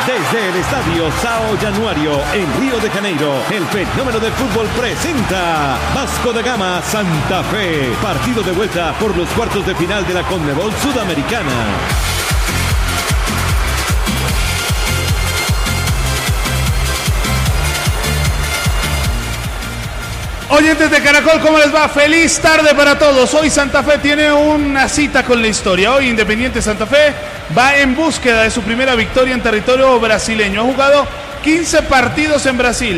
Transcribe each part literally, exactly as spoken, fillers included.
Desde el Estadio Sao Januario en Río de Janeiro, el fenómeno del fútbol presenta Vasco da Gama Santa Fe. Partido de vuelta por los cuartos de final de la Conmebol Sudamericana. Oyentes de Caracol, ¿cómo les va? Feliz tarde para todos. Hoy Santa Fe tiene una cita con la historia. Hoy Independiente Santa Fe va en búsqueda de su primera victoria en territorio brasileño. Ha jugado quince partidos en Brasil,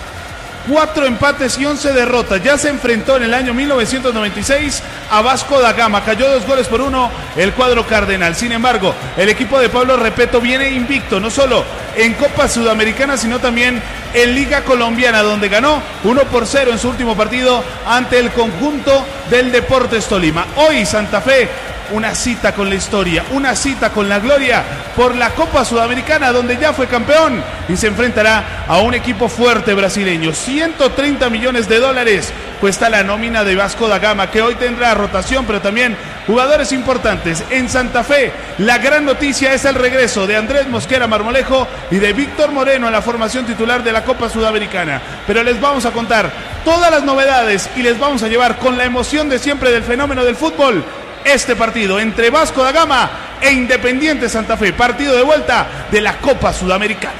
cuatro empates y once derrotas. Ya se enfrentó en el año mil novecientos noventa y seis a Vasco da Gama. Cayó dos goles por uno el cuadro cardenal. Sin embargo, el equipo de Pablo Repeto viene invicto, no solo en Copa Sudamericana, sino también en Liga Colombiana, donde ganó uno por cero en su último partido ante el conjunto del Deportes Tolima. Hoy Santa Fe, una cita con la historia, una cita con la gloria por la Copa Sudamericana, donde ya fue campeón y se enfrentará a un equipo fuerte brasileño. ciento treinta millones de dólares cuesta la nómina de Vasco da Gama, que hoy tendrá rotación, pero también jugadores importantes. En Santa Fe, la gran noticia es el regreso de Andrés Mosquera Marmolejo y de Víctor Moreno en la formación titular de la Copa Sudamericana. Pero les vamos a contar todas las novedades y les vamos a llevar con la emoción de siempre del fenómeno del fútbol este partido entre Vasco da Gama e Independiente Santa Fe, partido de vuelta de la Copa Sudamericana.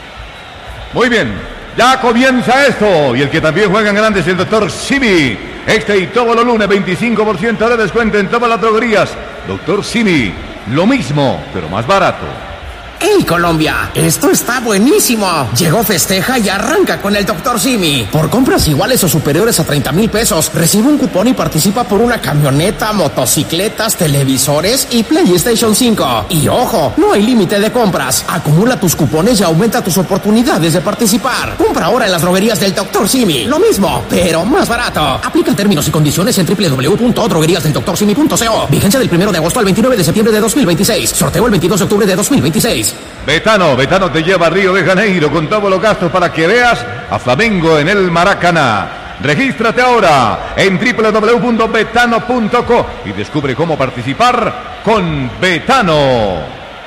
Muy bien, ya comienza esto, y el que también juega en grande es el doctor Simi. Este y todos los lunes, veinticinco por ciento de descuento en todas las droguerías. doctor Simi, lo mismo, pero más barato. ¡Hey, Colombia! ¡Esto está buenísimo! Llegó Festeja y arranca con el doctor Simi. Por compras iguales o superiores a treinta mil pesos, recibe un cupón y participa por una camioneta, motocicletas, televisores y PlayStation cinco. Y ojo, no hay límite de compras. Acumula tus cupones y aumenta tus oportunidades de participar. Compra ahora en las droguerías del doctor Simi. Lo mismo, pero más barato. Aplica términos y condiciones en doble u doble u doble u punto droguerías del doctor simi punto co. Vigencia del primero de agosto al veintinueve de septiembre de dos mil veintiséis. Sorteo el veintidós de octubre de dos mil veintiséis. Betano, Betano te lleva a Río de Janeiro con todos los gastos para que veas a Flamengo en el Maracaná. Regístrate ahora en doble u doble u doble u punto betano punto co y descubre cómo participar con Betano.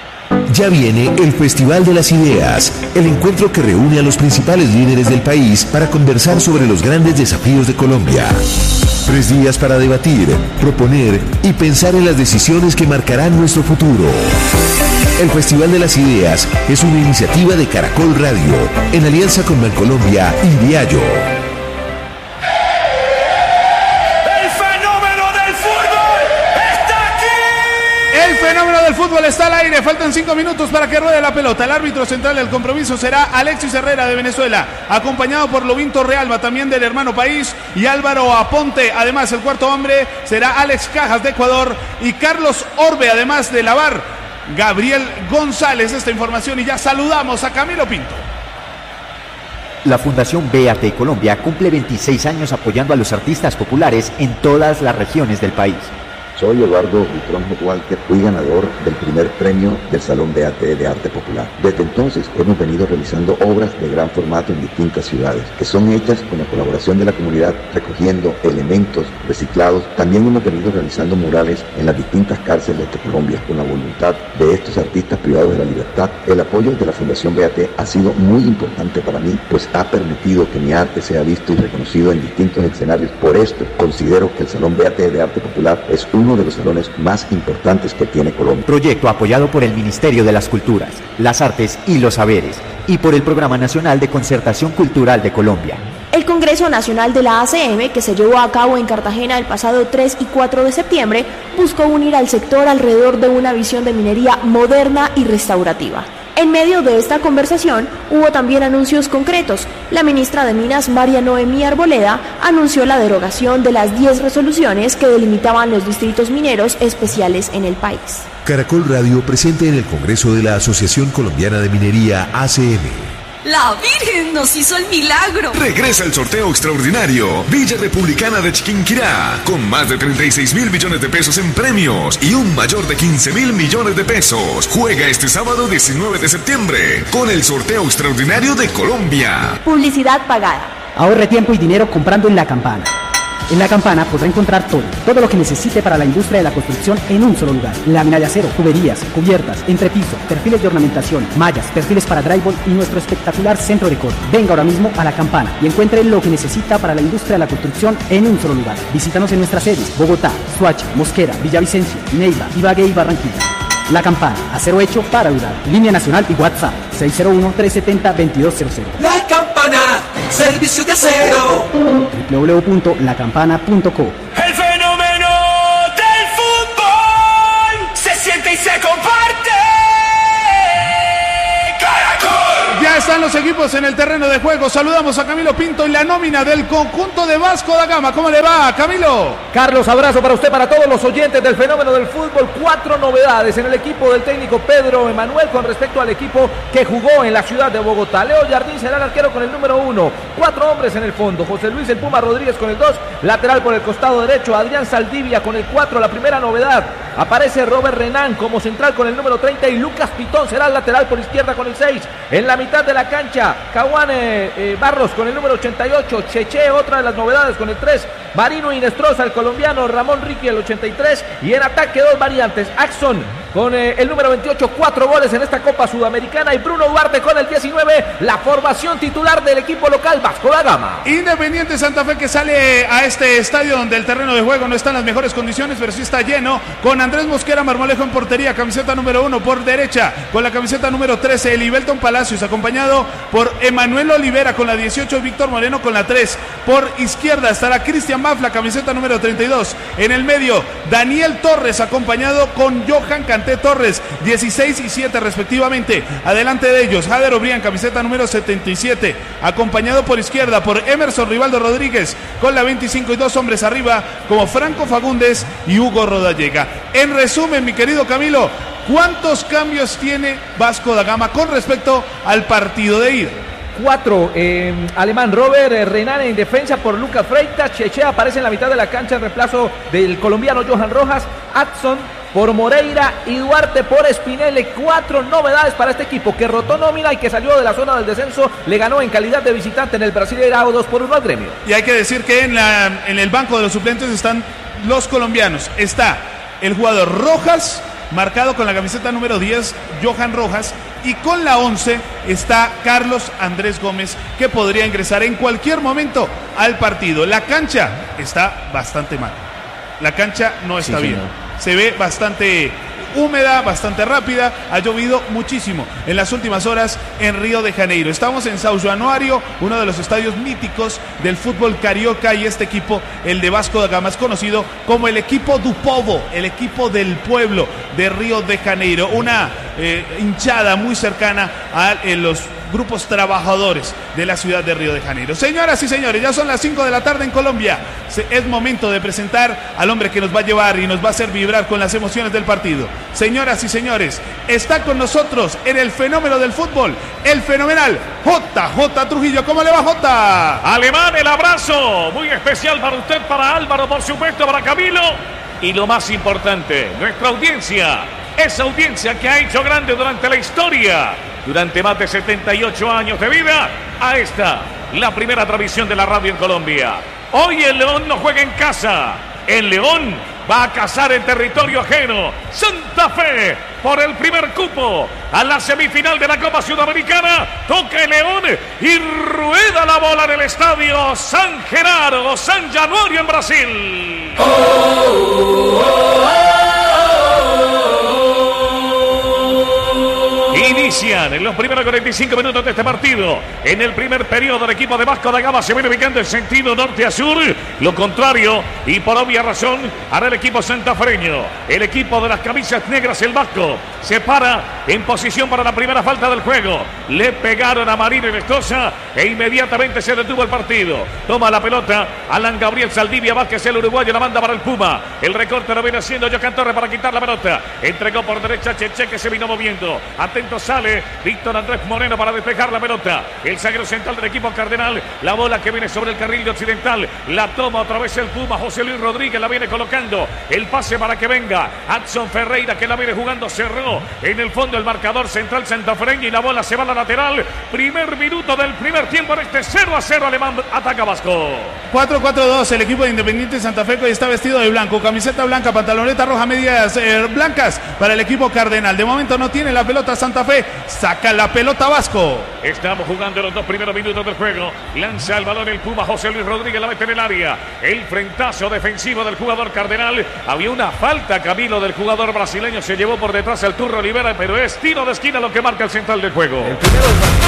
Ya viene el Festival de las Ideas, el encuentro que reúne a los principales líderes del país para conversar sobre los grandes desafíos de Colombia. Tres días para debatir, proponer y pensar en las decisiones que marcarán nuestro futuro. El Festival de las Ideas es una iniciativa de Caracol Radio, en alianza con Bancolombia y Diallo. ¡El fenómeno del fútbol está aquí! El fenómeno del fútbol está al aire. Faltan cinco minutos para que ruede la pelota. El árbitro central del compromiso será Alexis Herrera de Venezuela, acompañado por Lovinto Realba, también del hermano país, y Álvaro Aponte. Además, el cuarto hombre será Alex Cajas de Ecuador y Carlos Orbe, además de Lavar Gabriel González. Esta información, y ya saludamos a Camilo Pinto. La Fundación B A T Colombia cumple veintiséis años apoyando a los artistas populares en todas las regiones del país. Soy Eduardo Buitrón Walker, fui ganador del primer premio del Salón B A T de Arte Popular. Desde entonces hemos venido realizando obras de gran formato en distintas ciudades, que son hechas con la colaboración de la comunidad, recogiendo elementos reciclados. También hemos venido realizando murales en las distintas cárceles de Colombia, con la voluntad de estos artistas privados de la libertad. El apoyo de la Fundación B A T ha sido muy importante para mí, pues ha permitido que mi arte sea visto y reconocido en distintos escenarios. Por esto, considero que el Salón B A T de Arte Popular es un uno de los salones más importantes que tiene Colombia. Proyecto apoyado por el Ministerio de las Culturas, las Artes y los Saberes y por el Programa Nacional de Concertación Cultural de Colombia. El Congreso Nacional de la A C M, que se llevó a cabo en Cartagena el pasado tres y cuatro de septiembre, buscó unir al sector alrededor de una visión de minería moderna y restaurativa. En medio de esta conversación hubo también anuncios concretos. La ministra de Minas, María Noemí Arboleda, anunció la derogación de las diez resoluciones que delimitaban los distritos mineros especiales en el país. Caracol Radio presente en el Congreso de la Asociación Colombiana de Minería A C M. La Virgen nos hizo el milagro. Regresa el sorteo extraordinario Villa Republicana de Chiquinquirá, con más de treinta y seis mil millones de pesos en premios y un mayor de quince mil millones de pesos. Juega este sábado diecinueve de septiembre con el sorteo extraordinario de Colombia. Publicidad pagada. Ahorre tiempo y dinero comprando en La Campana. En La Campana podrá encontrar todo, todo lo que necesite para la industria de la construcción en un solo lugar. Lámina de acero, tuberías, cubiertas, entrepiso, perfiles de ornamentación, mallas, perfiles para drywall y nuestro espectacular centro de corte. Venga ahora mismo a La Campana y encuentre lo que necesita para la industria de la construcción en un solo lugar. Visítanos en nuestras sedes: Bogotá, Soacha, Mosquera, Villavicencio, Neiva, Ibagué y Barranquilla. La Campana, acero hecho para durar. Línea nacional y WhatsApp seis cero uno, tres siete cero, dos dos cero cero. La Campana, servicio de acero. doble u doble u doble u punto la campana punto co. El fenómeno del fútbol se siente y se comparte. Caracol. Ya están los equipos en el terreno de juego. Saludamos a Camilo Pinto y la nómina del conjunto de Vasco da Gama. ¿Cómo le va, Camilo? Carlos, abrazo para usted, para todos los oyentes del fenómeno del fútbol. Cuatro novedades en el equipo del técnico Pedro Emanuel con respecto al equipo que jugó en la ciudad de Bogotá. Leo Jardín será el arquero con el número uno. Cuatro hombres en el fondo. José Luis El Puma Rodríguez con el dos. Lateral por el costado derecho. Adrián Saldivia con el cuatro. La primera novedad. Aparece Robert Renán como central con el número treinta y Lucas Pitón será el lateral por izquierda con el seis. En la mitad de la cancha, Caguane eh, Barros con el número ochenta y ocho. Cheche, otra de las novedades, con el tres. Marino Inestrosa, el colombiano. Ramón Ricky, el ochenta y tres. Y en ataque, dos variantes. Axon con eh, el número veintiocho, cuatro goles en esta Copa Sudamericana. Y Bruno Duarte con el diecinueve, la formación titular del equipo local Vasco da Gama. Independiente Santa Fe, que sale a este estadio donde el terreno de juego no está en las mejores condiciones, pero sí está lleno, con Andrés Mosquera Marmolejo en portería, camiseta número uno por derecha, con la camiseta número trece, Elibelton Palacios, acompañado por Emanuel Olivera con la dieciocho, Víctor Moreno con la tres. Por izquierda estará Cristian Mafla, camiseta número treinta y dos. En el medio, Daniel Torres, acompañado con Johan Canté Torres, dieciséis y siete respectivamente. Adelante de ellos, Jader Obrián, camiseta número setenta y siete, acompañado por izquierda por Emerson Rivaldo Rodríguez con la veinticinco, y dos hombres arriba como Franco Fagundes y Hugo Rodallega. En resumen, mi querido Camilo, ¿cuántos cambios tiene Vasco da Gama con respecto al partido de ida? Cuatro, eh, alemán Robert eh, Renan en defensa por Lucas Freitas. Cheche aparece en la mitad de la cancha en reemplazo del colombiano Johan Rojas. Adson por Moreira y Duarte por Spinelli. Cuatro novedades para este equipo que rotó nómina y que salió de la zona del descenso. Le ganó en calidad de visitante en el Brasileirao dos por uno al Gremio. Y hay que decir que en, la, en el banco de los suplentes están los colombianos. Está el jugador Rojas, marcado con la camiseta número diez, Johan Rojas, y con la once está Carlos Andrés Gómez, que podría ingresar en cualquier momento al partido. La cancha está bastante mal. La cancha no está sí, bien. Señor. Se ve bastante húmeda, bastante rápida, ha llovido muchísimo en las últimas horas en Río de Janeiro. Estamos en São Januário, uno de los estadios míticos del fútbol carioca, y este equipo, el de Vasco da Gama, es conocido como el equipo do povo, el equipo del pueblo de Río de Janeiro, una eh, hinchada muy cercana a eh, los grupos trabajadores de la ciudad de Río de Janeiro. Señoras y señores, ya son las cinco de la tarde en Colombia. Es momento de presentar al hombre que nos va a llevar y nos va a hacer vibrar con las emociones del partido. Señoras y señores, está con nosotros en el fenómeno del fútbol, el fenomenal J J Trujillo. ¿Cómo le va, J? Alemán, el abrazo muy especial para usted, para Álvaro, por supuesto, para Camilo, y lo más importante, nuestra audiencia, esa audiencia que ha hecho grande durante la historia, durante más de setenta y ocho años de vida, a esta, la primera transmisión de la radio en Colombia. Hoy el León no juega en casa, el León va a cazar en territorio ajeno. Santa Fe, por el primer cupo a la semifinal de la Copa Sudamericana, toca el León y rueda la bola en el estadio San Genaro, São Januário en Brasil. Oh, oh, oh, oh. Inician en los primeros cuarenta y cinco minutos de este partido. En el primer periodo, el equipo de Vasco da Gama se viene ubicando en sentido norte a sur. Lo contrario, y por obvia razón, hará el equipo santafereño. El equipo de las camisas negras, el Vasco, se para en posición para la primera falta del juego. Le pegaron a Marino Inestrosa e inmediatamente se detuvo el partido. Toma la pelota Alan Gabriel Saldivia Vázquez, el uruguayo, la manda para el Puma. El recorte lo viene haciendo Johan Torres para quitar la pelota. Entregó por derecha Cheche, que se vino moviendo. Atento sale Víctor Andrés Moreno para despejar la pelota. El zaguero central del equipo cardenal. La bola que viene sobre el carril de occidental. La toma otra vez el Puma. José Luis Rodríguez la viene colocando. El pase para que venga Adson Ferreira, que la viene jugando. Cerró en el fondo el marcador central santafereño y la bola se va a la lateral. Primer minuto del primer tiempo en este cero a cero alemán. Ataca Vasco. cuatro cuatro dos, el equipo de Independiente Santa Fe que hoy está vestido de blanco, camiseta blanca, pantaloneta roja, medias eh, blancas para el equipo cardenal. De momento no tiene la pelota Santa Fe, saca la pelota Vasco. Estamos jugando los dos primeros minutos del juego. Lanza el balón el Puma José Luis Rodríguez, la mete en el área. El frentazo defensivo del jugador cardenal. Había una falta, Camilo, del jugador brasileño. Se llevó por detrás al Turro Olivera, pero es tiro de esquina lo que marca el central del juego. El primero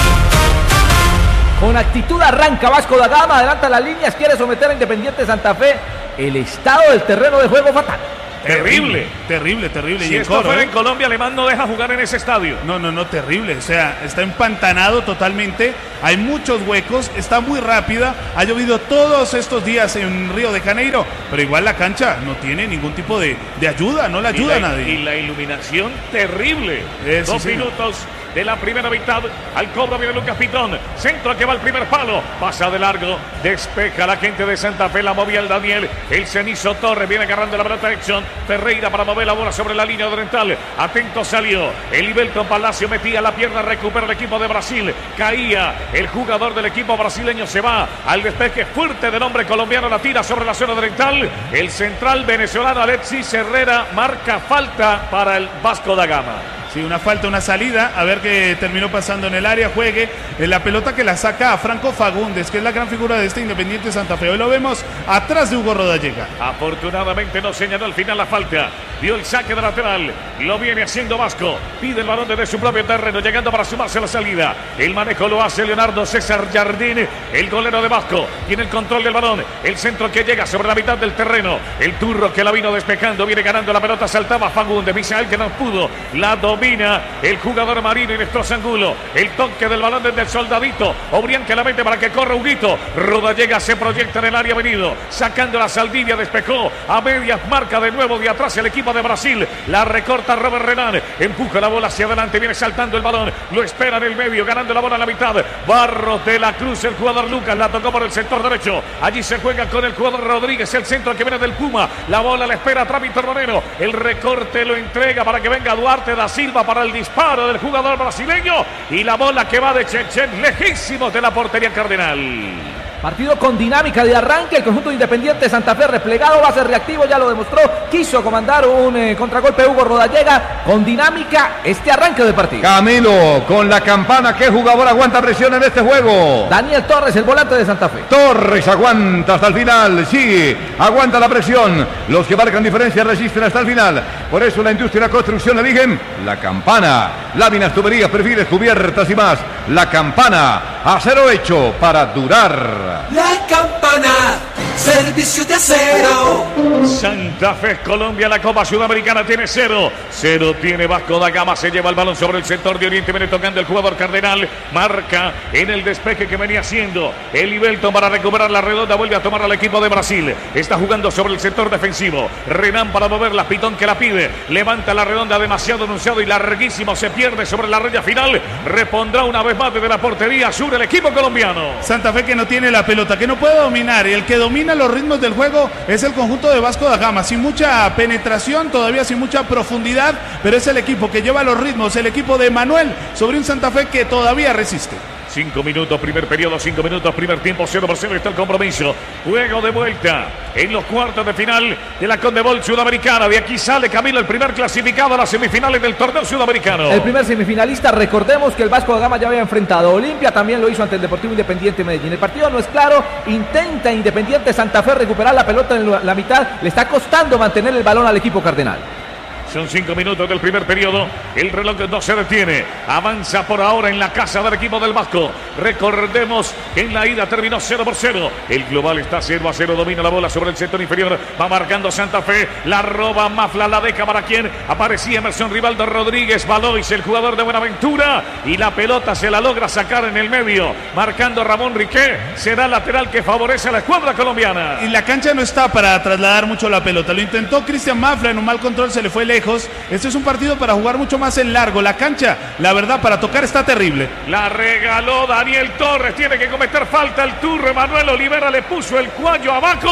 con actitud arranca Vasco da Gama, adelanta las líneas, quiere someter a Independiente Santa Fe. El estado del terreno de juego fatal. Terrible, terrible, terrible. Si y en esto coro, fuera ¿eh? en Colombia, Alemán no deja jugar en ese estadio. No, no, no, terrible. O sea, está empantanado totalmente. Hay muchos huecos, está muy rápida. Ha llovido todos estos días en Río de Janeiro, pero igual la cancha no tiene ningún tipo de, de ayuda, no le ayuda y la, a nadie. Y la iluminación terrible. Eh, sí, Dos sí, minutos de la primera mitad. Al cobro viene Lucas Pitón. Centro que va al primer palo. Pasa de largo. Despeja la gente de Santa Fe. La movía el Daniel. El Cenizo Torres viene agarrando la pelota. Exxon Ferreira para mover la bola sobre la línea oriental. Atento salió. El Ibelton Palacio metía la pierna. Recupera el equipo de Brasil. Caía el jugador del equipo brasileño. Se va al despeje fuerte del hombre colombiano. La tira sobre la zona oriental. El central venezolano Alexis Herrera marca falta para el Vasco da Gama. Sí, una falta, una salida, a ver qué terminó pasando en el área, juegue en la pelota que la saca a Franco Fagundes, que es la gran figura de este Independiente Santa Fe. Hoy lo vemos atrás de Hugo Rodallega. Afortunadamente no señaló al final la falta, dio el saque de lateral, lo viene haciendo Vasco, pide el balón desde su propio terreno, llegando para sumarse a la salida. El manejo lo hace Leonardo César Jardín, el golero de Vasco, tiene el control del balón, el centro que llega sobre la mitad del terreno, el Turro que la vino despejando, viene ganando la pelota, saltaba Fagundes, Misael que no pudo, la domina el jugador marino y destroza Angulo. El toque del balón desde el soldadito. Obrián que la mete para que corra Huguito. Rodallega se proyecta en el área venido. Sacando la Saldivia, despejó. A medias marca de nuevo de atrás el equipo de Brasil. La recorta Robert Renan. Empuja la bola hacia adelante. Viene saltando el balón. Lo espera en el medio. Ganando la bola en la mitad. Barros de la Cruz. El jugador Lucas la tocó por el sector derecho. Allí se juega con el jugador Rodríguez. El centro que viene del Puma. La bola la espera atrás Víctor Moreno. El recorte lo entrega para que venga Duarte da Silva para el disparo del jugador brasileño y la bola que va de Chechen lejísimos de la portería cardenal. Partido con dinámica de arranque, el conjunto Independiente Santa Fe replegado, va a ser reactivo, ya lo demostró, quiso comandar un eh, contragolpe Hugo Rodallega, con dinámica este arranque del partido. Camilo, con la campana, ¿qué jugador aguanta presión en este juego? Daniel Torres, el volante de Santa Fe. Torres aguanta hasta el final, sí, aguanta la presión, los que marcan diferencia resisten hasta el final, por eso la industria y la construcción eligen la campana, láminas, tuberías, perfiles, cubiertas y más, la campana, acero hecho para durar. La campana, servicio de acero. Santa Fe, Colombia, la Copa Sudamericana tiene cero. Cero tiene Vasco da Gama, se lleva el balón sobre el sector de Oriente, viene tocando el jugador cardenal. Marca en el despeje que venía haciendo el Ibelton para recuperar la redonda, vuelve a tomar al equipo de Brasil. Está jugando sobre el sector defensivo. Renan para moverla, Pitón que la pide. Levanta la redonda demasiado anunciado y larguísimo, se pierde sobre la raya final. Repondrá una vez más desde la portería sur el equipo colombiano. Santa Fe que no tiene la pelota, que no puede dominar, y el que domina los ritmos del juego es el conjunto de Vasco da Gama, sin mucha penetración, todavía sin mucha profundidad, pero es el equipo que lleva los ritmos, el equipo de Manuel sobre un Santa Fe que todavía resiste. Cinco minutos, primer periodo, cinco minutos, primer tiempo, cero por cero está el compromiso. Juego de vuelta en los cuartos de final de la Conmebol Sudamericana. De aquí sale Camilo, el primer clasificado a las semifinales del torneo sudamericano. El primer semifinalista, recordemos que el Vasco da Gama ya había enfrentado a Olimpia, también lo hizo ante el Deportivo Independiente Medellín. El partido no es claro, intenta Independiente Santa Fe recuperar la pelota en la mitad, le está costando mantener el balón al equipo cardenal. Son cinco minutos del primer periodo. El reloj no se detiene. Avanza por ahora en la casa del equipo del Vasco. Recordemos que en la ida terminó cero por cero. El global está cero a cero. Domina la bola sobre el sector inferior. Va marcando Santa Fe. La roba Mafla. La deja para quien aparecía Emerson Rivaldo Rodríguez. Valois, el jugador de Buenaventura. Y la pelota se la logra sacar en el medio. Marcando Ramón Riqué. Será lateral que favorece a la escuadra colombiana. Y la cancha no está para trasladar mucho la pelota. Lo intentó Cristian Mafla. En un mal control se le fue lejos. Este es un partido para jugar mucho más en largo. La cancha, la verdad, para tocar está terrible. La regaló Daniel Torres. Tiene que cometer falta el Turro. Emanuel Olivera le puso el cuello abajo.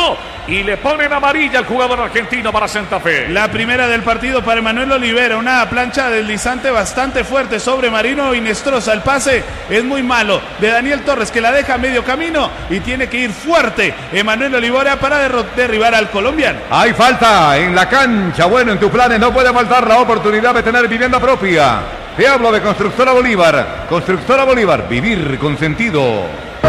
y le ponen amarilla al jugador argentino para Santa Fe. La primera del partido para Emanuel Olivera, una plancha deslizante bastante fuerte sobre Marino Hinestrosa. El pase es muy malo de Daniel Torres, que la deja a medio camino y tiene que ir fuerte Emanuel Olivera para derribar al colombiano. Hay falta en la cancha. Bueno, en tus planes no puede faltar la oportunidad de tener vivienda propia. Te hablo de Constructora Bolívar. Constructora Bolívar, vivir con sentido.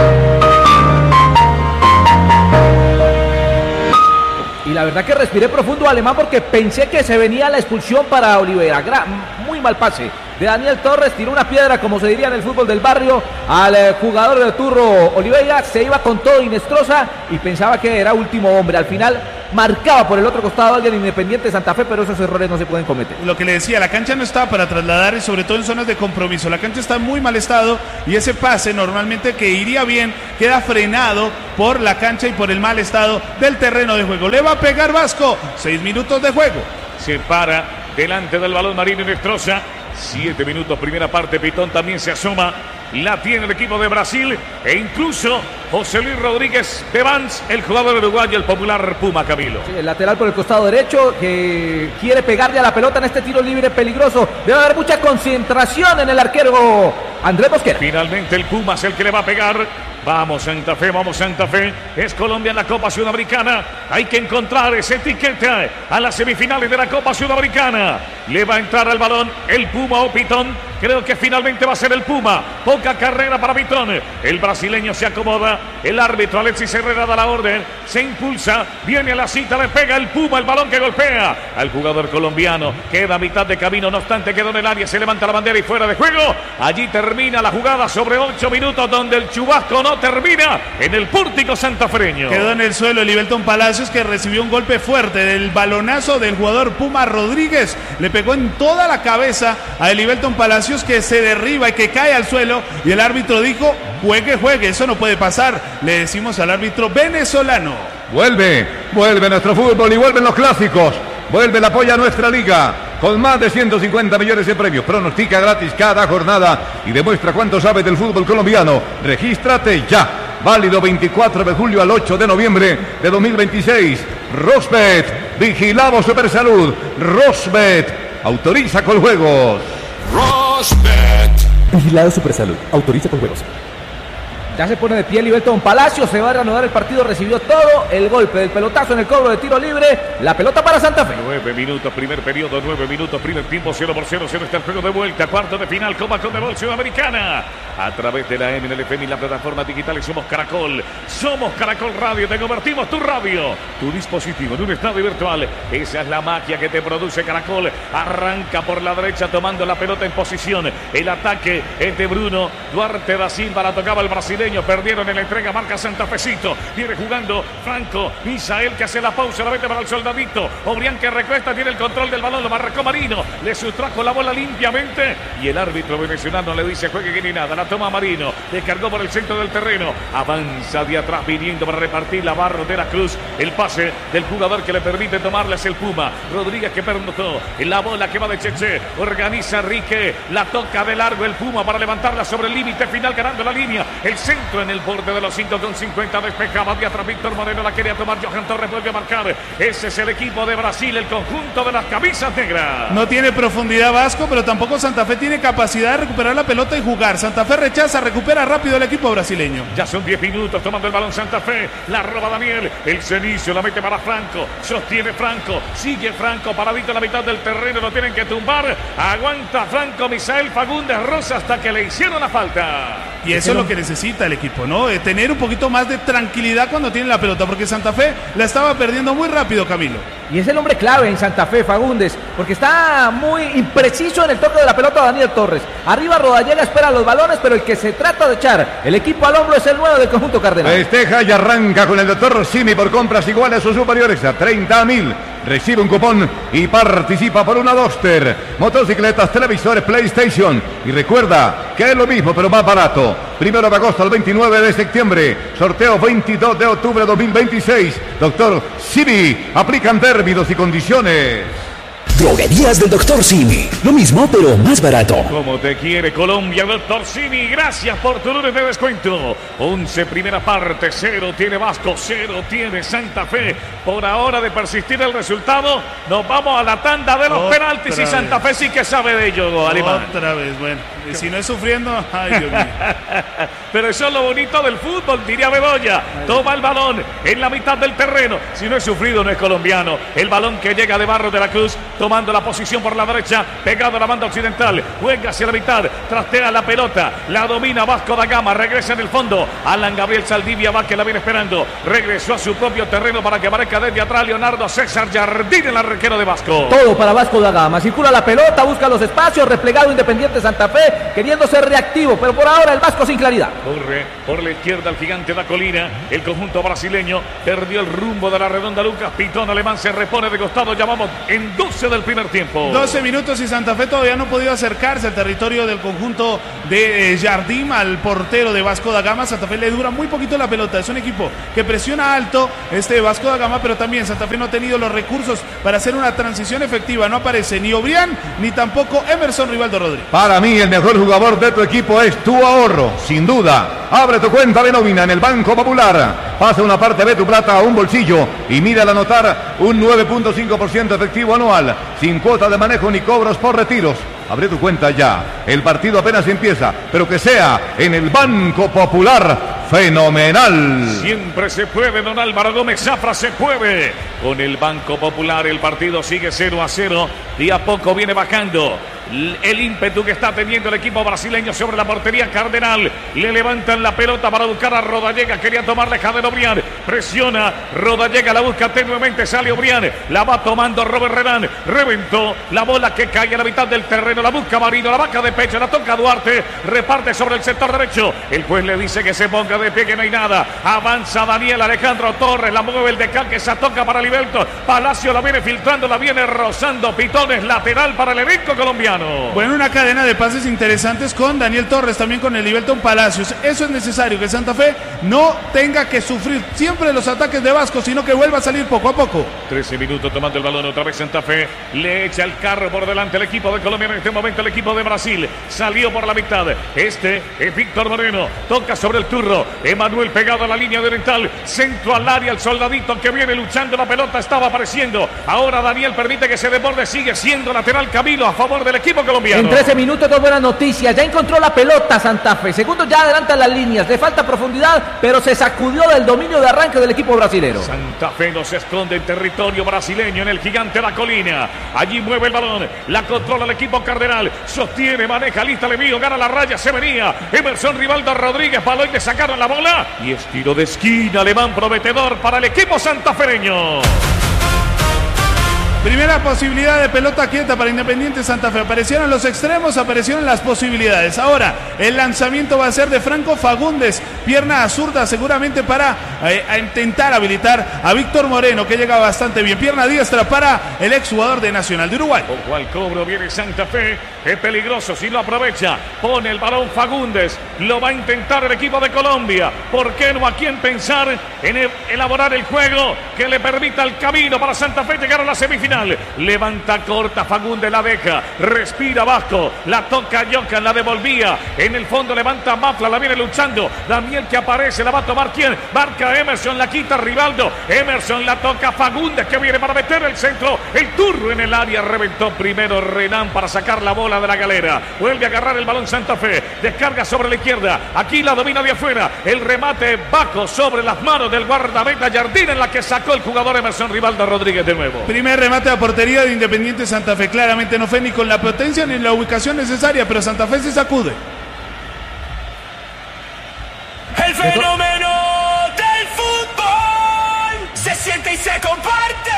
Y la verdad que respiré profundo, Alemán, porque pensé que se venía la expulsión para Olivera. Gra- muy mal pase de Daniel Torres, tiró una piedra, como se diría en el fútbol del barrio, al eh, jugador de turno Olivera. Se iba con todo Hinestrosa y pensaba que era último hombre. Al final marcaba por el otro costado alguien Independiente Santa Fe, pero esos errores no se pueden cometer. Lo que le decía, la cancha no está para trasladar, y sobre todo en zonas de compromiso. La cancha está en muy mal estado y ese pase normalmente que iría bien queda frenado por la cancha y por el mal estado del terreno de juego. Le va a pegar Vasco, seis minutos de juego. Se para delante del balón Marino Hinestrosa. Siete minutos, primera parte. Pitón también se asoma. La tiene el equipo de Brasil. E incluso José Luis Rodríguez de Vans, el jugador uruguayo, el popular Puma, Camilo. Sí, el lateral por el costado derecho, que quiere pegarle a la pelota en este tiro libre peligroso. Debe haber mucha concentración en el arquero Andrés Mosquera. Finalmente el Puma es el que le va a pegar. Vamos Santa Fe, vamos Santa Fe. Es Colombia en la Copa Sudamericana. Hay que encontrar ese etiquete a las semifinales de la Copa Sudamericana. Le va a entrar al balón el Puma o Pitón. Creo que finalmente va a ser el Puma. Poca carrera para Pitón. El brasileño se acomoda. El árbitro Alexis Herrera da la orden. Se impulsa. Viene a la cita. Le pega el Puma. El balón que golpea al jugador colombiano. Queda a mitad de camino. No obstante, quedó en el área. Se levanta la bandera y fuera de juego. Allí termina la jugada sobre ocho minutos, donde el chubasco no termina en el pórtico santafereño. Quedó en el suelo Elivelton Palacios, que recibió un golpe fuerte del balonazo del jugador Puma Rodríguez. Le pegó en toda la cabeza a Elivelton Palacios, que se derriba y que cae al suelo, y el árbitro dijo: juegue, juegue, eso no puede pasar. Le decimos al árbitro venezolano: Vuelve, vuelve nuestro fútbol y vuelven los clásicos. Vuelve el apoyo a nuestra liga con más de ciento cincuenta millones de premios. Pronostica gratis cada jornada y demuestra cuánto sabes del fútbol colombiano. Regístrate ya. Válido veinticuatro de julio al ocho de noviembre de dos mil veintiséis. Rosbet, vigilamos Supersalud. Rosbet, autoriza con juegos. Rosbet. Vigilado Supersalud, autoriza con juegos. Ya se pone de pie Elivelton Palacios, se va a reanudar el partido, recibió todo el golpe del pelotazo en el cobro de tiro libre, la pelota para Santa Fe. Nueve minutos, primer periodo, nueve minutos, primer tiempo, cero por cero, cero está el juego de vuelta, cuarto de final, Copa Conmebol Sudamericana. A través de la M N L F M y la plataforma digital somos Caracol, somos Caracol Radio, te convertimos tu radio, tu dispositivo en un estadio virtual. Esa es la magia que te produce Caracol. Arranca por la derecha tomando la pelota en posición. El ataque es de Bruno Duarte da Silva, la tocaba el brasileño. Perdieron en la entrega, marca Santafecito. Viene jugando Franco Misael, que hace la pausa, la mete para el soldadito. Obrián, que recuesta, tiene el control del balón, lo marcó Marino, le sustrajo la bola limpiamente y el árbitro venezolano le dice: juegue que ni nada. La toma Marino, descargó por el centro del terreno, avanza de atrás viniendo para repartir la barra de la Cruz. El pase del jugador que le permite tomarle es el Puma Rodríguez, que permutó en la bola que va de Cheche. Organiza Enrique, la toca de largo el Puma para levantarla sobre el límite final, ganando la línea. El centro en el borde de los cinco con cincuenta, despejaba de atrás Víctor Moreno, la quería tomar Johan Torres, vuelve a marcar. Ese es el equipo de Brasil, el conjunto de las camisas negras. No tiene profundidad Vasco, pero tampoco Santa Fe tiene capacidad de recuperar la pelota y jugar. Santa Fe rechaza, recupera rápido el equipo brasileño. Ya son diez minutos tomando el balón Santa Fe, la roba Daniel, el Cenicio la mete para Franco, sostiene Franco, sigue Franco paradito en la mitad del terreno, lo tienen que tumbar, aguanta Franco Misael Fagundes Rosa hasta que le hicieron la falta. Y eso es lo que necesita el equipo, ¿no? Eh, tener un poquito más de tranquilidad cuando tiene la pelota, porque Santa Fe la estaba perdiendo muy rápido, Camilo. Y es el hombre clave en Santa Fe, Fagundes, porque está muy impreciso en el toque de la pelota Daniel Torres. Arriba Rodallega espera los balones, pero el que se trata de echar el equipo al hombro es el nuevo del conjunto cardenal. Festeja y arranca con el doctor Simi por compras iguales o superiores a treinta mil. Recibe un cupón y participa por una Duster, motocicletas, televisores, PlayStation. Y recuerda que es lo mismo, pero más barato. Primero de agosto al veintinueve de septiembre. Sorteo veintidós de octubre de dos mil veintiséis. Doctor Simi, aplican términos y condiciones. Droguerías del doctor Simi. Lo mismo, pero más barato. Como te quiere Colombia, doctor Simi. Gracias por tu lunes de descuento. once primera parte, cero tiene Vasco, cero tiene Santa Fe. Por ahora de persistir el resultado, nos vamos a la tanda de los Otra penaltis y vez. Santa Fe sí que sabe de ello, Alemán. Otra vez, bueno. Y si no es sufriendo, ay Dios mío. Pero eso es lo bonito del fútbol, diría Bedoya. Toma el balón en la mitad del terreno. Si no es sufrido, no es colombiano. El balón que llega de Barros de la Cruz, tomando la posición por la derecha, pegado a la banda occidental. Juega hacia la mitad, trastea la pelota, la domina Vasco da Gama, regresa en el fondo. Alan Gabriel Saldivia va que la viene esperando. Regresó a su propio terreno para que aparezca desde atrás Leonardo César Jardín, el arquero de Vasco. Todo para Vasco da Gama. Circula la pelota, busca los espacios, replegado Independiente Santa Fe, queriendo ser reactivo, pero por ahora el Vasco sin claridad. Corre por la izquierda el gigante da Colina. El conjunto brasileño perdió el rumbo de la redonda. Lucas Pitón Alemán se repone de costado. Llamamos en doce del primer tiempo. doce minutos y Santa Fe todavía no ha podido acercarse al territorio del conjunto de eh, Jardim, al portero de Vasco da Gama. Santa Fe le dura muy poquito la pelota. Es un equipo que presiona alto este Vasco da Gama, pero también Santa Fe no ha tenido los recursos para hacer una transición efectiva. No aparece ni Obrián ni tampoco Emerson Rivaldo Rodríguez. Para mí el mejor jugador de tu equipo es tu ahorro, sin duda. Abre tu cuenta de nómina en el Banco Popular. Pasa una parte de tu plata a un bolsillo y mira al anotar un nueve punto cinco por ciento efectivo anual, sin cuota de manejo ni cobros por retiros. Abre tu cuenta ya. El partido apenas empieza, pero que sea en el Banco Popular. Fenomenal. Siempre se puede, don Álvaro Gómez Zafra, se puede. Con el Banco Popular el partido sigue cero a cero y a poco viene bajando el ímpetu que está teniendo el equipo brasileño sobre la portería Cardenal. Le levantan la pelota para buscar a Rodallega. Quería tomarle Jader Obrián. Presiona. Rodallega la busca tenuemente. Sale Obrián. La va tomando Robert Renan. Reventó la bola que cae a la mitad del terreno. La busca Marino. La vaca de pecho. La toca Duarte. Reparte sobre el sector derecho. El juez le dice que se ponga de pie, que no hay nada. Avanza Daniel Alejandro Torres. La mueve el decán que se toca para Liberto. Palacio la viene filtrando. La viene rozando. Pitones lateral para el elenco colombiano. Bueno, una cadena de pases interesantes con Daniel Torres, también con el Liberton Palacios. Eso es necesario, que Santa Fe no tenga que sufrir siempre los ataques de Vasco, sino que vuelva a salir poco a poco. trece minutos tomando el balón otra vez Santa Fe. Le echa el carro por delante el equipo de Colombia. En este momento el equipo de Brasil salió por la mitad. Este es Víctor Moreno. Toca sobre el turro. Emanuel pegado a la línea oriental. Centro al área. El soldadito que viene luchando la pelota estaba apareciendo. Ahora Daniel permite que se desborde. Sigue siendo lateral Camilo a favor del equipo colombiano. En trece minutos, dos buenas noticias. Ya encontró la pelota Santa Fe. Segundo ya adelanta las líneas. Le falta profundidad, pero se sacudió del dominio de arranque del equipo brasilero. Santa Fe no se esconde en territorio brasileño, en el gigante La Colina. Allí mueve el balón. La controla el equipo Cardenal. Sostiene, maneja, lista le mío. Gana la raya, se venía. Emerson Rivaldo Rodríguez. Balón le sacaron la bola. Y es tiro de esquina. Alemán prometedor para el equipo santafereño. Primera posibilidad de pelota quieta para Independiente Santa Fe. Aparecieron los extremos, aparecieron las posibilidades. Ahora el lanzamiento va a ser de Franco Fagundes. Pierna zurda seguramente para eh, a intentar habilitar a Víctor Moreno, que llega bastante bien. Pierna diestra para el exjugador de Nacional de Uruguay. Ojo al cobro, viene Santa Fe. Es peligroso si lo aprovecha. Pone el balón Fagundes. Lo va a intentar el equipo de Colombia. ¿Por qué no? ¿A quién pensar en el, elaborar el juego que le permita el camino para Santa Fe llegar a la semifinal? Levanta corta, Fagundes la deja, respira Vasco, la toca Yocan, la devolvía, en el fondo levanta Mafla, la viene luchando, Daniel que aparece, la va a tomar quién, marca Emerson, la quita Rivaldo, Emerson la toca Fagundes que viene para meter el centro, el turno en el área, reventó primero Renan para sacar la bola de la galera, vuelve a agarrar el balón Santa Fe, descarga sobre la izquierda, aquí la domina de afuera, el remate Baco sobre las manos del guardameta Jardín, en la que sacó el jugador Emerson Rivaldo Rodríguez de nuevo. Primer remate a portería de Independiente Santa Fe. Claramente no fue ni con la potencia ni en la ubicación necesaria, pero Santa Fe se sacude. El fenómeno del fútbol se siente y se comparte.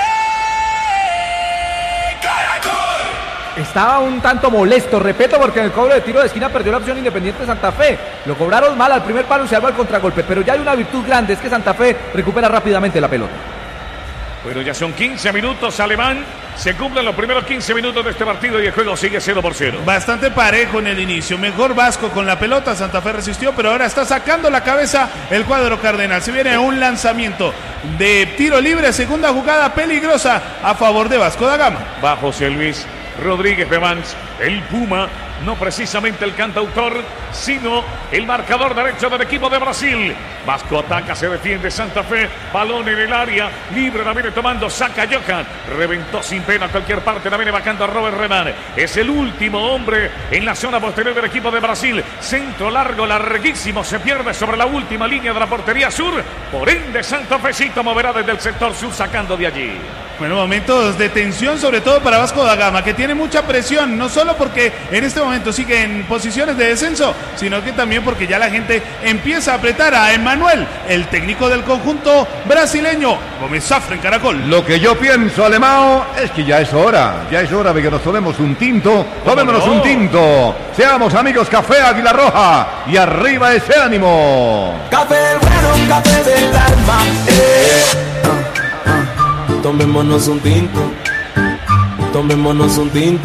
Caracol. Estaba un tanto molesto, repito, porque en el cobro de tiro de esquina perdió la opción Independiente Santa Fe. Lo cobraron mal al primer palo y se armó el contragolpe, pero ya hay una virtud grande, es que Santa Fe recupera rápidamente la pelota. Bueno, ya son quince minutos, Alemán. Se cumplen los primeros quince minutos de este partido y el juego sigue cero por cero. Bastante parejo en el inicio. Mejor Vasco con la pelota. Santa Fe resistió, pero ahora está sacando la cabeza el cuadro cardenal. Se viene un lanzamiento de tiro libre. Segunda jugada peligrosa a favor de Vasco da Gama. Va José Luis Rodríguez Bevans, el Puma. No precisamente el cantautor, sino el marcador derecho del equipo de Brasil. Vasco ataca, se defiende Santa Fe. Balón en el área, libre la viene tomando, saca Johan. Reventó sin pena a cualquier parte, la viene bajando a Robert Reman. Es el último hombre en la zona posterior del equipo de Brasil. Centro largo, larguísimo, se pierde sobre la última línea de la portería sur. Por ende, Santa Fecito moverá desde el sector sur sacando de allí. Bueno, momentos de tensión, sobre todo para Vasco da Gama, que tiene mucha presión, no solo porque en este momento sigue en posiciones de descenso, sino que también porque ya la gente empieza a apretar a Emmanuel, el técnico del conjunto brasileño. Gómez Zafra en Caracol. Lo que yo pienso, Alemão, es que ya es hora, ya es hora de que nos tomemos un tinto, tomémonos no? un tinto, seamos amigos Café Águila Roja y arriba ese ánimo. Café bueno, café del alma, eh. Tomémonos un tinto, tomémonos un tinto.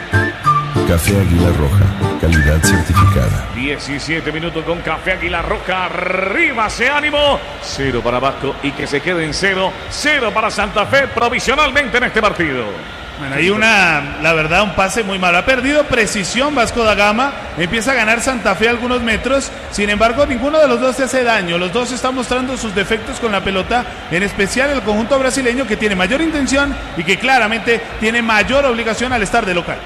Café Águila Roja, calidad certificada. diecisiete minutos con Café Águila Roja, arriba ese ánimo. Cero para Vasco y que se quede en cero. Cero para Santa Fe provisionalmente en este partido. Bueno, hay una, la verdad, un pase muy malo. Ha perdido precisión Vasco da Gama. Empieza a ganar Santa Fe algunos metros. Sin embargo, ninguno de los dos se hace daño. Los dos están mostrando sus defectos con la pelota. En especial el conjunto brasileño, que tiene mayor intención y que claramente tiene mayor obligación al estar de local.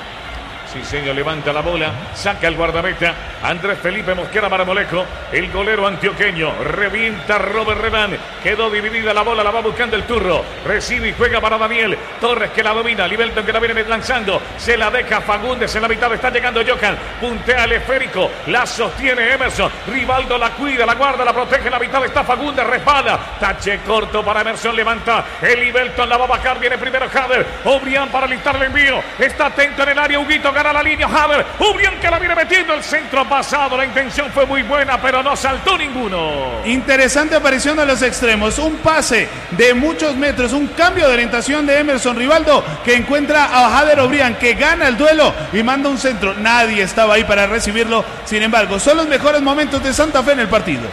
Sí, señor, levanta la bola, saca el guardameta Andrés Felipe Mosquera Marmolejo, el golero antioqueño, revienta Robert Reman, quedó dividida la bola, la va buscando el turro, recibe y juega para Daniel Torres, que la domina, Libelton, que la viene lanzando, se la deja Fagundes, en la mitad está llegando Johan, puntea el esférico, la sostiene Emerson, Rivaldo la cuida, la guarda, la protege, en la mitad está Fagundes, resbala, tache corto para Emerson, levanta, el Libelton la va a bajar, viene primero Jader, Obrián para listar el envío, está atento en el área, Huguito, a la línea Haber, Ubrián que la viene metiendo, el centro pasado, la intención fue muy buena, pero no saltó ninguno. Interesante aparición de los extremos, un pase de muchos metros, un cambio de orientación de Emerson Rivaldo, que encuentra a Haber Obrián, que gana el duelo y manda un centro. Nadie estaba ahí para recibirlo, sin embargo, son los mejores momentos de Santa Fe en el partido.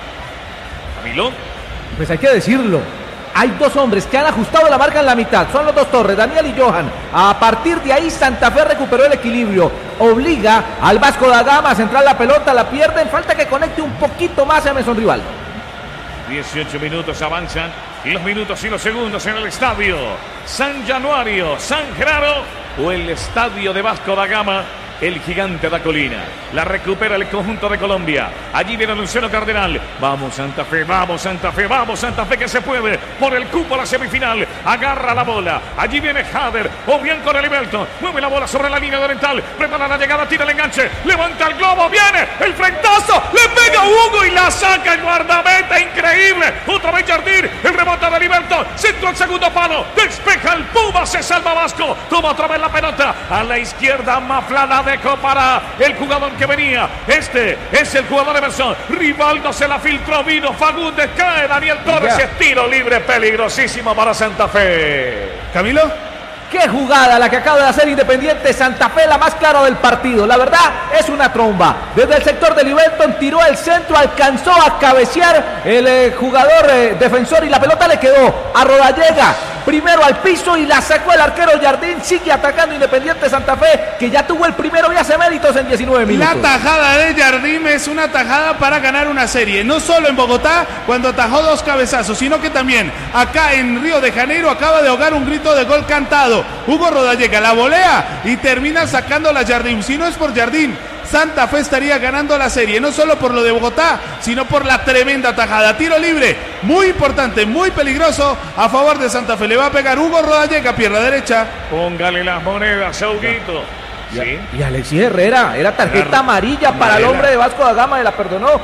Camilo. Pues hay que decirlo. Hay dos hombres que han ajustado la marca en la mitad. Son los dos Torres, Daniel y Johan. A partir de ahí Santa Fe recuperó el equilibrio. Obliga al Vasco da Gama a centrar la pelota, la pierden. Falta que conecte un poquito más a Emerson Rivaldo. dieciocho minutos avanzan. Y los minutos y los segundos en el estadio San Januario, San Genaro o el estadio de Vasco da Gama. El gigante da colina, la recupera el conjunto de Colombia. Allí viene Luciano Cardenal. Vamos Santa Fe, vamos Santa Fe, vamos Santa Fe, que se puede por el cupo a la semifinal. Agarra la bola, allí viene Hader, Obrián con el Libelton, mueve la bola sobre la línea oriental, prepara la llegada, tira el enganche, levanta el globo, viene el frentazo, le pega Hugo y la saca el guardameta, increíble. Otra vez Jardín, el rebote de Libelton, centro al segundo palo, despeja el Puma, se salva Vasco, toma otra vez la pelota, a la izquierda Maflada dejó para el jugador que venía. Este es el jugador Emerson. Rivaldo se la filtró, vino Fagundes, cae Daniel Torres. Ya. Es tiro libre peligrosísimo para Santa Fe. Camilo. Qué jugada la que acaba de hacer Independiente Santa Fe, la más clara del partido. La verdad es una tromba. Desde el sector de Libelton tiró el centro, alcanzó a cabecear el eh, jugador eh, defensor y la pelota le quedó a Rodallega. Primero al piso y la sacó el arquero Jardín. Sigue atacando Independiente Santa Fe, que ya tuvo el primero y hace méritos en diecinueve minutos. La tajada de Jardín es una tajada para ganar una serie. No solo en Bogotá, cuando atajó dos cabezazos, sino que también acá en Río de Janeiro acaba de ahogar un grito de gol cantado. Hugo Rodallega la volea y termina sacando la Jardín. Si no es por Jardín, Santa Fe estaría ganando la serie, no solo por lo de Bogotá, sino por la tremenda tajada. Tiro libre, muy importante, muy peligroso a favor de Santa Fe. Le va a pegar Hugo Rodallega, pierna derecha. Póngale las monedas, Huguito. ¿Sí? Y Alexis Herrera, era tarjeta amarilla para el hombre de Vasco da Gama, y la perdonó.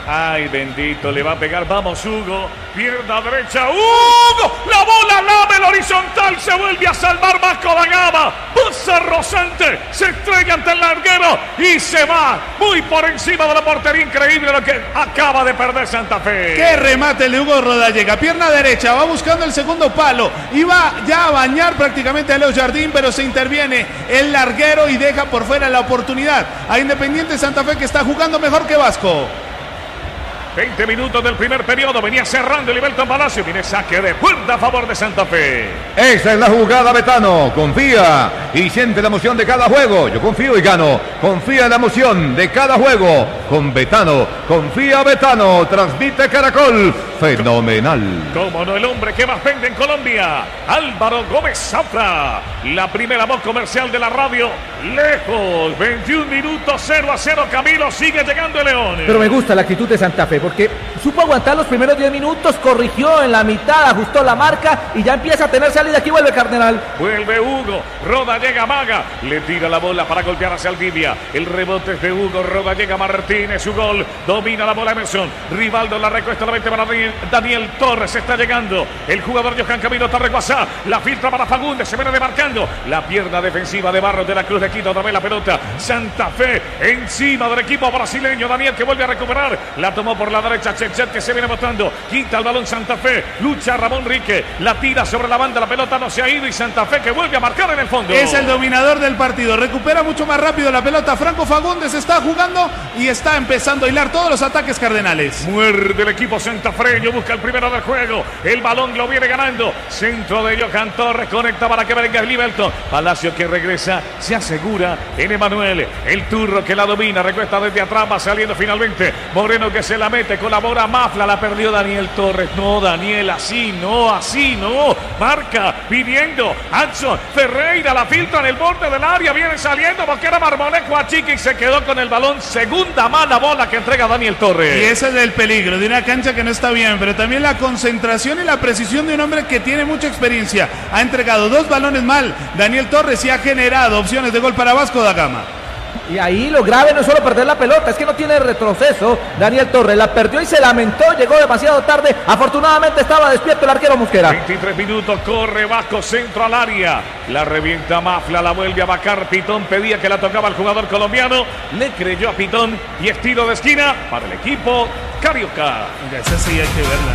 Ay, bendito, le va a pegar. Vamos, Hugo. Pierna derecha. ¡Hugo! La bola lame el horizontal. Se vuelve a salvar Vasco da Gama. Pasa Rosante. Se estrella ante el larguero y se va muy por encima de la portería. Increíble lo que acaba de perder Santa Fe. ¡Qué remate el de Hugo Rodallega! Pierna derecha. Va buscando el segundo palo. Iba ya a bañar prácticamente a Leo Jardín, pero se interviene el larguero y deja por fuera la oportunidad a Independiente Santa Fe, que está jugando mejor que Vasco. veinte minutos del primer periodo, venía cerrando el Ibelton Palacio, viene saque de puerta a favor de Santa Fe. Esa es la jugada, Betano. Confía y siente la emoción de cada juego. Yo confío y gano. Confía en la emoción de cada juego. Con Betano, confía Betano. Transmite Caracol. Fenomenal. Como no, el hombre que más vende en Colombia, Álvaro Gómez Zafra. La primera voz comercial de la radio, lejos. veintiún minutos, cero a cero. Camilo, sigue llegando el León. Pero me gusta la actitud de Santa Fe, porque supo aguantar los primeros diez minutos, corrigió en la mitad, ajustó la marca y ya empieza a tener salida. Aquí vuelve Cardenal. Vuelve Hugo, Rodallega Maga, le tira la bola para golpear hacia Aldivia. El rebote es de Hugo, Rodallega Martínez, su gol, domina la bola Emerson. Rivaldo la recuesta, la vente para Daniel Torres, está llegando. El jugador Johan Camilo Tarreguazá, la filtra para Fagundes, se viene demarcando. La pierna defensiva de Barros de la Cruz de Quito, también la pelota. Santa Fe encima del equipo brasileño. Daniel que vuelve a recuperar, la tomó por la derecha, Chechet que se viene botando, quita el balón Santa Fe, lucha Ramón Rique, la tira sobre la banda, la pelota no se ha ido y Santa Fe que vuelve a marcar en el fondo. Es el dominador del partido, recupera mucho más rápido la pelota, Franco Fagundes está jugando y está empezando a hilar todos los ataques cardenales. Muerde el equipo santafreño, busca el primero del juego, el balón lo viene ganando, centro de Johan Torres, conecta para que venga el Libelton, Palacio que regresa, se asegura en Emanuel, el turro que la domina, recuesta desde atrás, va saliendo finalmente, Moreno que se la mete, colabora Mafla, la perdió Daniel Torres. No, Daniel, así no, así no. Marca, pidiendo, Anson Ferreira, la filtra en el borde del área, viene saliendo, Mosquera Marmolejo a Chica y se quedó con el balón. Segunda mala bola que entrega Daniel Torres. Y ese es el peligro de una cancha que no está bien, pero también la concentración y la precisión de un hombre que tiene mucha experiencia. Ha entregado dos balones mal, Daniel Torres, y ha generado opciones de gol para Vasco da Gama. Y ahí lo grave no es solo perder la pelota, es que no tiene retroceso. Daniel Torres la perdió y se lamentó, llegó demasiado tarde. Afortunadamente estaba despierto el arquero Mosquera. veintitrés minutos, corre Vasco, centro al área. La revienta Mafla, la vuelve a vacar. Pitón pedía que la tocaba el jugador colombiano. Le creyó a Pitón y estilo de esquina para el equipo carioca. Mira, esa sí hay que verla,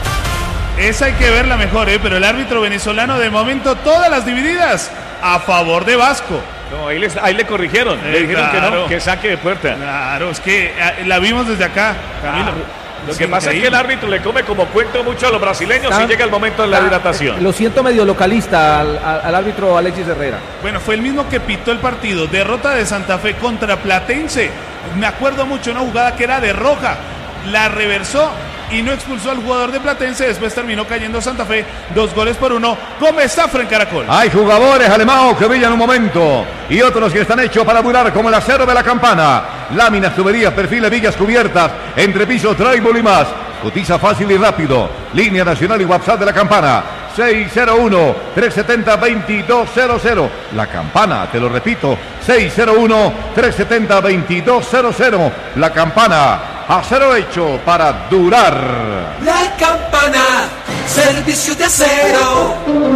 ¿eh? Esa hay que verla mejor, ¿eh? Pero el árbitro venezolano de momento todas las divididas a favor de Vasco. No, ahí, les, ahí le corrigieron, eh, le dijeron claro. que no, que saque de puerta. Claro, es que eh, la vimos desde acá, Camilo. Ah, lo que pasa increíble. Es que el árbitro le come como cuento mucho a los brasileños y llega el momento de la hidratación. Lo siento medio localista al, al, al árbitro Alexis Herrera. Bueno, fue el mismo que pitó el partido, derrota de Santa Fe contra Platense. Me acuerdo mucho una jugada que era de roja, la reversó y no expulsó al jugador de Platense. Después terminó cayendo Santa Fe, dos goles por uno. Gómez Zafra en Caracol. Hay jugadores alemanos que brillan un momento y otros que están hechos para durar, como el acero de la campana. Láminas, tuberías, perfiles, vigas cubiertas, entrepisos, drywall y más. Cotiza fácil y rápido. Línea nacional y WhatsApp de la campana. seis cero uno, tres siete cero, dos dos cero cero. La campana, te lo repito, seis cero uno, tres siete cero, dos dos cero cero. La campana, acero hecho para durar. La campana, servicio de acero.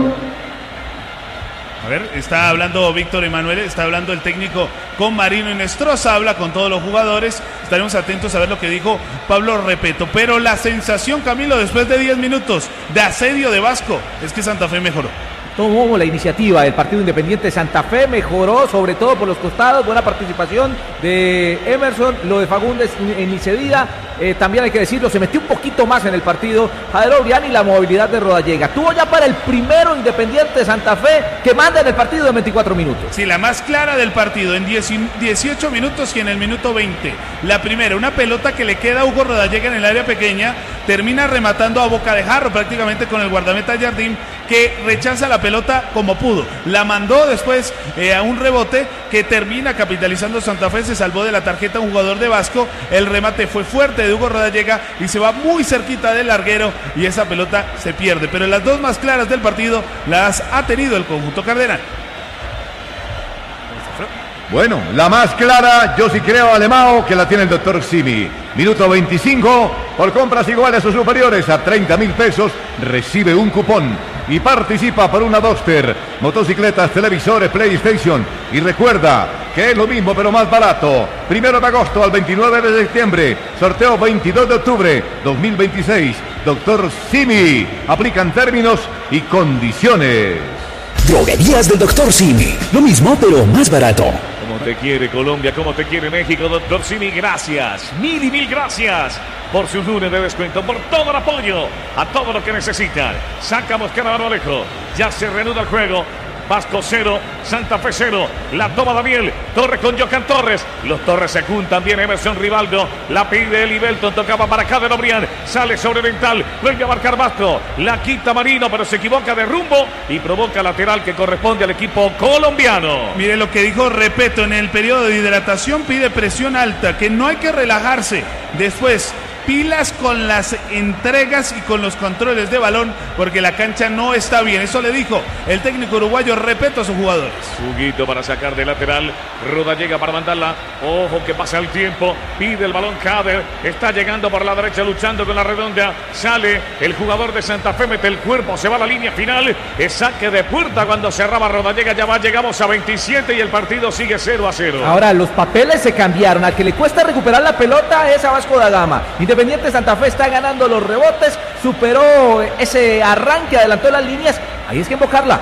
A ver, está hablando Víctor Emanuel, está hablando el técnico con Marino Inestrosa, habla con todos los jugadores. Estaremos atentos a ver lo que dijo Pablo Repeto. Pero la sensación, Camilo, después de diez minutos de asedio de Vasco, es que Santa Fe mejoró. Tomó la iniciativa del partido Independiente Santa Fe, mejoró sobre todo por los costados, buena participación de Emerson, lo de Fagundes ni se diga, eh, también hay que decirlo, se metió un poquito más en el partido Jader Obrián y la movilidad de Rodallega. Tuvo ya para el primero Independiente Santa Fe que manda en el partido de veinticuatro minutos. Sí, la más clara del partido en dieciocho minutos y en el minuto veinte. La primera, una pelota que le queda a Hugo Rodallega en el área pequeña, termina rematando a boca de jarro prácticamente con el guardameta Jardín, que rechaza la pelota como pudo, la mandó después eh, a un rebote que termina capitalizando Santa Fe, se salvó de la tarjeta un jugador de Vasco, el remate fue fuerte de Hugo Rodallega y se va muy cerquita del larguero y esa pelota se pierde, pero las dos más claras del partido las ha tenido el conjunto cardenal. Bueno, la más clara, yo sí creo, Alemão, que la tiene el doctor Simi. Minuto veinticinco, por compras iguales o superiores a treinta mil pesos, recibe un cupón y participa por una Duster, motocicletas, televisores, PlayStation. Y recuerda que es lo mismo pero más barato. Primero de agosto al veintinueve de septiembre, sorteo veintidós de octubre dos mil veintiséis. doctor Simi, aplican términos y condiciones. Droguerías del doctor Simi, lo mismo pero más barato. Como te quiere Colombia, como te quiere México, doctor Simi, gracias, mil y mil gracias por sus lunes de descuento, por todo el apoyo, a todo lo que necesitan. Saca Mosquera Barbolejo, ya se reanuda el juego. Vasco cero, Santa Fe cero, la toma Daniel, Torres con Jocan Torres, los Torres se juntan, viene Emerson Rivaldo, la pide Eli Belton, tocaba para acá de Lobrián, sale sobre Oriental, vuelve a marcar Vasco, la quita Marino, pero se equivoca de rumbo y provoca lateral que corresponde al equipo colombiano. Mire lo que dijo Repeto en el periodo de hidratación, pide presión alta, que no hay que relajarse. Después, pilas con las entregas y con los controles de balón porque la cancha no está bien. Eso le dijo el técnico uruguayo Repeto a sus jugadores. Huguito para sacar de lateral, Ruda llega para mandarla, ojo que pasa el tiempo, pide el balón Cader, está llegando por la derecha luchando con la redonda, sale el jugador de Santa Fe, mete el cuerpo, se va a la línea final, es saque de puerta cuando cerraba Rodallega, ya va, llegamos a veintisiete y el partido sigue cero a cero. Ahora los papeles se cambiaron, al que le cuesta recuperar la pelota es a Vasco da Gama. Independiente Santa Fe está ganando los rebotes, superó ese arranque, adelantó las líneas, ahí es que invocarla.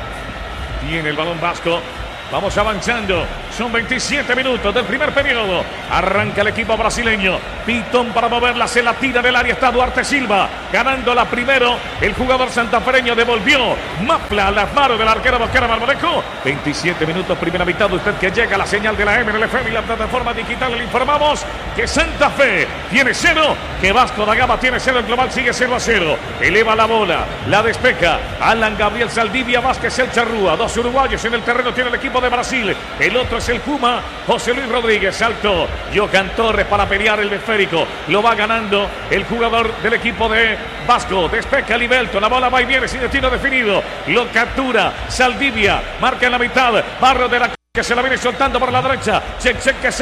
Tiene el balón Vasco, vamos avanzando, son veintisiete minutos del primer periodo, arranca el equipo brasileño, Pitón para moverla, se la tira del área, está Duarte Silva, ganándola primero, el jugador santafereño devolvió, Mapla a las manos del arquero Mosquera Barbolejo, veintisiete minutos, primera mitad, usted que llega a la señal de la M L F y la plataforma digital, le informamos que Santa Fe tiene cero, que Vasco da Gama tiene cero, el global sigue cero a cero, eleva la bola, la despeja, Alan Gabriel Saldivia, Vázquez El Charrúa, dos uruguayos en el terreno tiene el equipo de Brasil, el otro es el Puma, José Luis Rodríguez, saltó, Jocan Torres para pelear el esférico, lo va ganando el jugador del equipo de Vasco, despeja Libelto, la bola va y viene sin destino definido, lo captura Saldivia, marca en la mitad, Barro de la que se la viene soltando por la derecha, check check que se